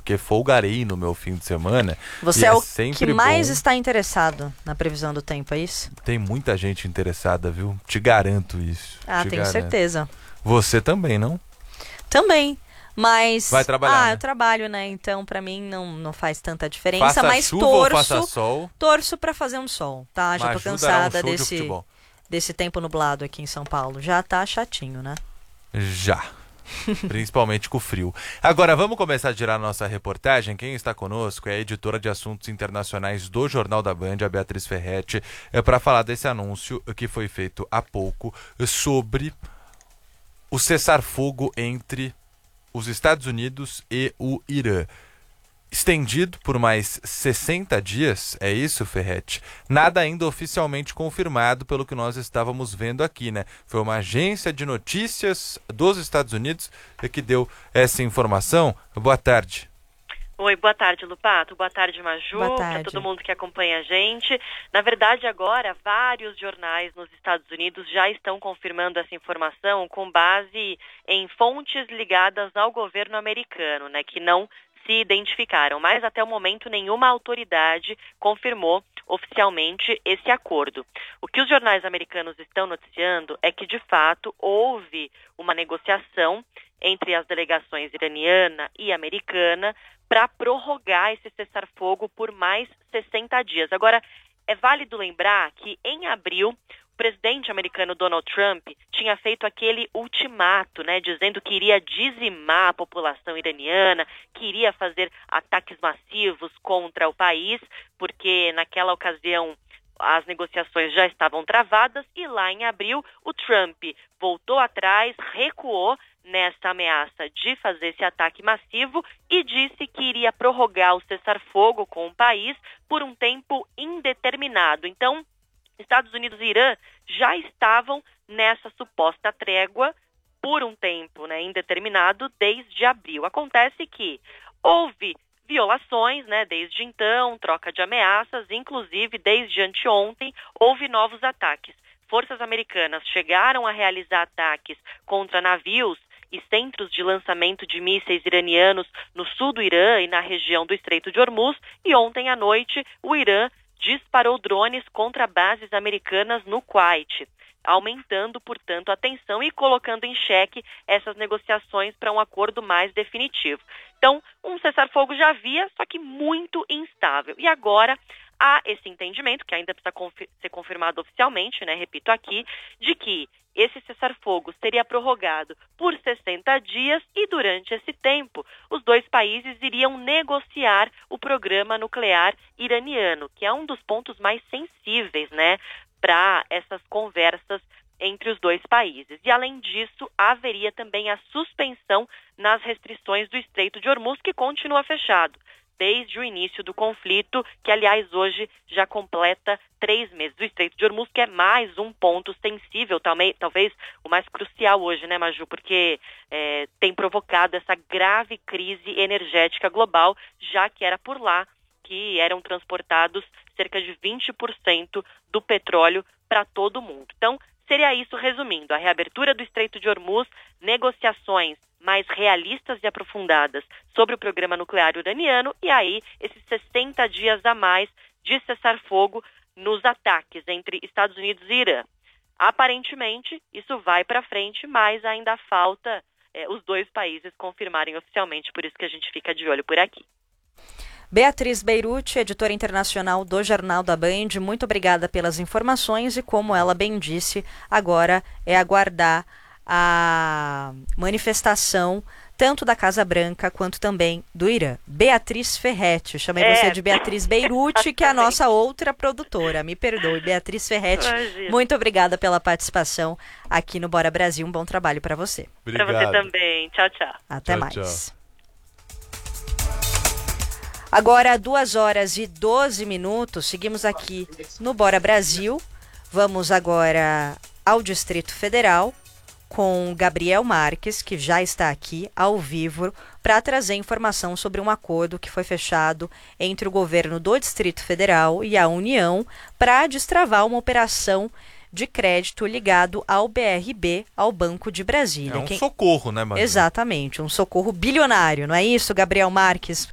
porque folgarei no meu fim de semana. Você é o que mais está interessado na previsão do tempo, é isso? Tem muita gente interessada, viu? Te garanto isso. Tenho certeza. Você também, não? Também. Mas... Vai trabalhar, né? Eu trabalho, né? Então, pra mim, não faz tanta diferença. Faça mas chuva ou faça sol? Torço pra fazer um sol, tá? Já tô cansada desse tempo nublado aqui em São Paulo. Já tá chatinho, né? Já. Principalmente com o frio. Agora, vamos começar a girar nossa reportagem. Quem está conosco é a editora de assuntos internacionais do Jornal da Band, a Beatriz Ferretti, para falar desse anúncio que foi feito há pouco sobre o cessar-fogo entre os Estados Unidos e o Irã. Estendido por mais 60 dias, é isso, Ferretti? Nada ainda oficialmente confirmado pelo que nós estávamos vendo aqui, né? Foi uma agência de notícias dos Estados Unidos que deu essa informação. Boa tarde. Oi, boa tarde, Lupato. Boa tarde, Maju. Boa tarde. Para todo mundo que acompanha a gente. Na verdade, agora, vários jornais nos Estados Unidos já estão confirmando essa informação com base em fontes ligadas ao governo americano, né, que não se identificaram, mas até o momento nenhuma autoridade confirmou oficialmente esse acordo. O que os jornais americanos estão noticiando é que, de fato, houve uma negociação entre as delegações iraniana e americana para prorrogar esse cessar-fogo por mais 60 dias. Agora, é válido lembrar que, em abril, o presidente americano Donald Trump tinha feito aquele ultimato, né, dizendo que iria dizimar a população iraniana, que iria fazer ataques massivos contra o país, porque naquela ocasião as negociações já estavam travadas e lá em abril o Trump voltou atrás, recuou nessa ameaça de fazer esse ataque massivo e disse que iria prorrogar o cessar-fogo com o país por um tempo indeterminado. Então, Estados Unidos e Irã já estavam nessa suposta trégua por um tempo, né, indeterminado desde abril. Acontece que houve violações, né, desde então, troca de ameaças, inclusive desde anteontem houve novos ataques. Forças americanas chegaram a realizar ataques contra navios e centros de lançamento de mísseis iranianos no sul do Irã e na região do Estreito de Hormuz, e ontem à noite o Irã disparou drones contra bases americanas no Kuwait, aumentando, portanto, a tensão e colocando em xeque essas negociações para um acordo mais definitivo. Então, um cessar-fogo já havia, só que muito instável. E agora há esse entendimento, que ainda precisa ser confirmado oficialmente, né, repito aqui, de que esse cessar-fogo seria prorrogado por 60 dias e, durante esse tempo, os dois países iriam negociar o programa nuclear iraniano, que é um dos pontos mais sensíveis, né, para essas conversas entre os dois países. E, além disso, haveria também a suspensão nas restrições do Estreito de Hormuz, que continua fechado desde o início do conflito, que, aliás, hoje já completa 3 meses. O Estreito de Hormuz, que é mais um ponto sensível, talvez o mais crucial hoje, né, Maju? Porque tem provocado essa grave crise energética global, já que era por lá que eram transportados cerca de 20% do petróleo para todo o mundo. Então, seria isso, resumindo: a reabertura do Estreito de Hormuz, negociações mais realistas e aprofundadas sobre o programa nuclear iraniano e aí esses 60 dias a mais de cessar-fogo nos ataques entre Estados Unidos e Irã. Aparentemente, isso vai para frente, mas ainda falta os dois países confirmarem oficialmente, por isso que a gente fica de olho por aqui. Beatriz Beiruti, editora internacional do Jornal da Band, muito obrigada pelas informações e, como ela bem disse, agora é aguardar a manifestação tanto da Casa Branca quanto também do Irã. Beatriz Ferretti, chamei você de Beatriz Beiruti, que é a nossa outra produtora, me perdoe. Beatriz Ferretti, imagina. Muito obrigada pela participação aqui no Bora Brasil, um bom trabalho para você. Obrigado. Para você também, tchau, tchau. Até Tchau, mais. tchau. Agora, 2h12, seguimos aqui no Bora Brasil. Vamos agora ao Distrito Federal com Gabriel Marques, que já está aqui ao vivo para trazer informação sobre um acordo que foi fechado entre o governo do Distrito Federal e a União para destravar uma operação de crédito ligado ao BRB, ao Banco de Brasília. É um socorro, né, Maju? Exatamente, um socorro bilionário, não é isso, Gabriel Marques?